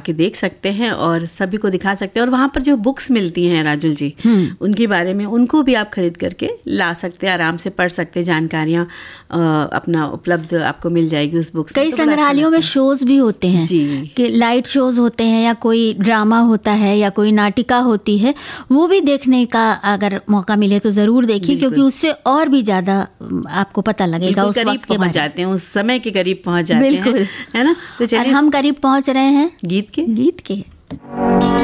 आके देख सकते हैं और सभी को दिखा सकते हैं। और वहाँ पर जो बुक्स मिलती हैं राजुल जी, उनके बारे में उनको भी आप खरीद करके ला सकते हैं, आराम से पढ़ सकते हैं, जानकारियाँ अपना उपलब्ध आपको मिल जाएगी उस बुक्स में। कई संग्रहालयों में शोज भी होते हैं कि लाइट शोज होते हैं या कोई ड्रामा होता है या कोई नाटिका होती है, वो भी देखने का अगर मौका मिले तो ज़रूर देखिए, क्योंकि उससे और भी ज़्यादा आपको पता लगेगा, उस वक्त के पहुंच जाते हैं, उस समय के करीब पहुंच जाते हैं, है ना। तो चलिए हम करीब पहुंच रहे हैं गीत के।